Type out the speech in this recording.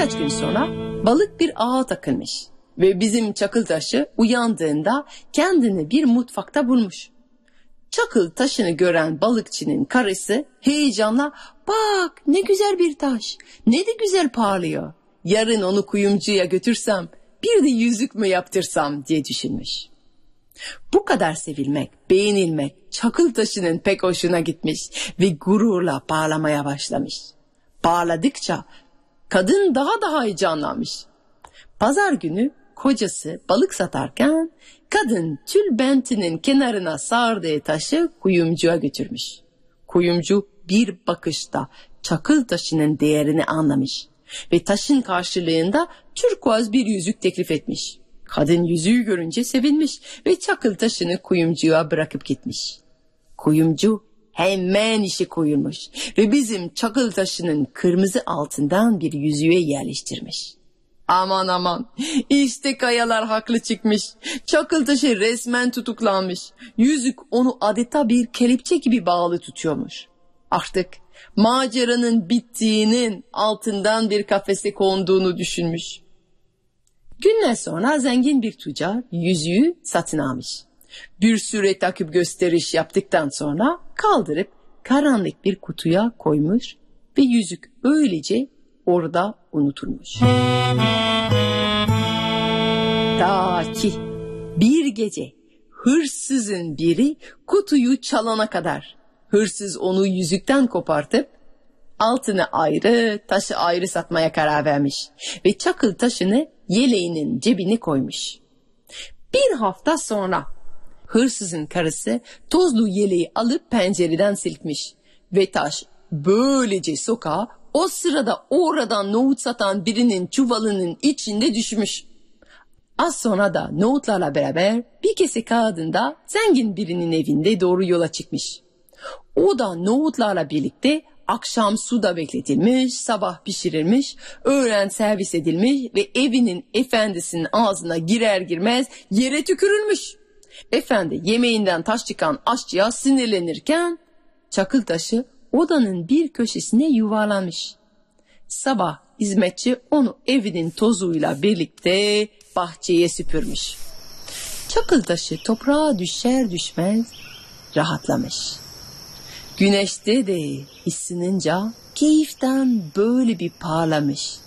Birkaç gün sonra balık bir ağa takılmış ve bizim Çakıltaşı uyandığında kendini bir mutfakta bulmuş. Çakıl taşını gören balıkçının karısı heyecanla "Bak ne güzel bir taş, ne de güzel parlıyor. Yarın onu kuyumcuya götürsem, bir de yüzük mü yaptırsam?" diye düşünmüş. Bu kadar sevilmek, beğenilmek çakıl taşının pek hoşuna gitmiş ve gururla parlamaya başlamış. Parladıkça kadın daha da heyecanlanmış. Pazar günü kocası balık satarken kadın tülbentinin kenarına sardığı taşı kuyumcuya götürmüş. Kuyumcu bir bakışta çakıl taşının değerini anlamış ve taşın karşılığında turkuaz bir yüzük teklif etmiş. Kadın yüzüğü görünce sevinmiş ve çakıl taşını kuyumcuya bırakıp gitmiş. Kuyumcu hemen işe koyulmuş ve bizim çakıl taşının kırmızı altından bir yüzüğe yerleştirmiş. Aman aman, işte kayalar haklı çıkmış. Çakıltaşı resmen tutuklanmış. Yüzük onu adeta bir kelepçe gibi bağlı tutuyormuş. Artık maceranın bittiğinin, altından bir kafese konduğunu düşünmüş. Günler sonra zengin bir tüccar yüzüğü satın almış. Bir süre takip gösteriş yaptıktan sonra kaldırıp karanlık bir kutuya koymuş ve yüzük öylece orada unutulmuş. Ta ki bir gece hırsızın biri kutuyu çalana kadar hırsız onu yüzükten kopartıp altını ayrı, taşı ayrı satmaya karar vermiş ve çakıl taşını yeleğinin cebine koymuş. Bir hafta sonra hırsızın karısı tozlu yeleği alıp pencereden silkmiş ve taş böylece sokağa, o sırada oradan nohut satan birinin çuvalının içinde düşmüş. Az sonra da nohutlarla beraber bir kese kağıdında zengin birinin evinde doğru yola çıkmış. O da nohutlarla birlikte akşam suda bekletilmiş, sabah pişirilmiş, öğlen servis edilmiş ve evinin efendisinin ağzına girer girmez yere tükürülmüş. Efendi yemeğinden taş çıkan aşçıya sinirlenirken çakıl taşı odanın bir köşesine yuvarlanmış. Sabah hizmetçi onu evinin tozuyla birlikte bahçeye süpürmüş. Çakıl taşı toprağa düşer düşmez rahatlamış. Güneşte de ısınınca keyiften böyle bir parlamış.